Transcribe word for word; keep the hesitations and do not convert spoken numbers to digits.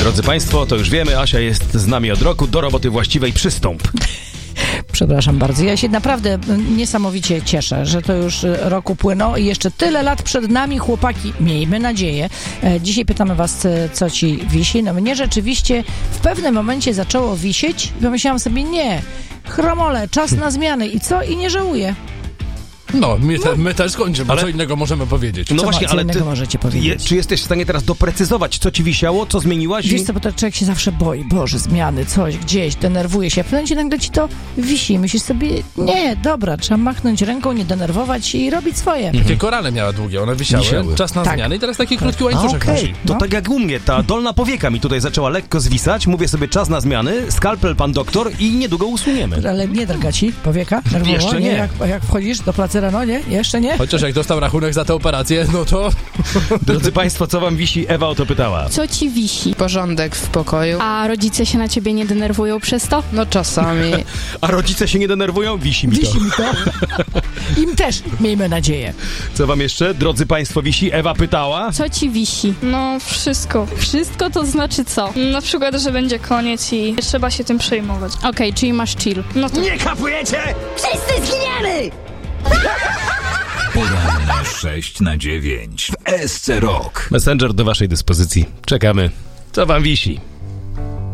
Drodzy Państwo, to już wiemy, Asia jest z nami od roku, do roboty właściwej przystąp. Przepraszam bardzo. Ja się naprawdę niesamowicie cieszę, że to już rok upłynął i jeszcze tyle lat przed nami, chłopaki, miejmy nadzieję. Dzisiaj pytamy was, co ci wisi. No mnie rzeczywiście w pewnym momencie zaczęło wisieć i pomyślałam sobie, nie, chromole, czas na zmiany i co? I nie żałuję. No, my, te, my też skończymy, bo ale... co innego możemy powiedzieć. No co właśnie, co ale innego ty, możecie powiedzieć? Je, czy jesteś w stanie teraz doprecyzować, co ci wisiało, co zmieniłaś? Wiesz co, bo to człowiek się zawsze boi, Boże, zmiany, coś, gdzieś, denerwuje się, a w pewnym momencie nagle ci to wisi. Myślisz sobie, nie, dobra, trzeba machnąć ręką, nie denerwować i robić swoje. Mhm. Takie korale miała długie, one wisiały, wisiały. czas na tak. zmiany i teraz taki tak. krótki łańcuszek Okej, nosi. to No. tak jak u mnie, ta dolna powieka mi tutaj zaczęła lekko zwisać, mówię sobie czas na zmiany, skalpel pan doktor i niedługo usuniemy. Ale nie drga ci powieka? Nerwowo? Jeszcze nie. Jak, jak wchodzisz do placera, no nie? Jeszcze nie? Chociaż jak dostał rachunek za tę operację, no to... Drodzy Państwo, co wam wisi? Ewa o to pytała. Co ci wisi? Porządek w pokoju. A rodzice się na ciebie nie denerwują przez to? No czasami. A rodzice się nie denerwują? Wisi mi to. Wisi mi to. Im też, miejmy nadzieję. Co wam jeszcze? Drodzy Państwo, wisi? Ewa pytała. Co ci wisi? No, wszystko. Wszystko to znaczy co? Na przykład, że będzie koniec i trzeba się tym przejmować. Okej, okay, czyli masz chill. No to... Nie kapujecie? Wszyscy zginiemy! Poranne sześć na dziewięć w S C Rock. Messenger do waszej dyspozycji. Czekamy. Co wam wisi?